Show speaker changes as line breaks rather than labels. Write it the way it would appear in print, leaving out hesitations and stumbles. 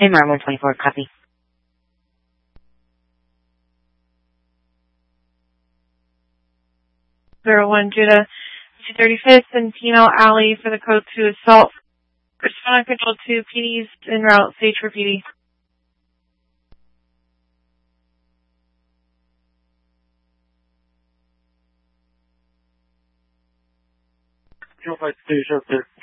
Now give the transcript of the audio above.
MR 124, copy.
01 Judah, 235th and Penal Alley for the code 2 assault. Respond on control 2, PD's en route, stage for PD.
Control 5 stage up there.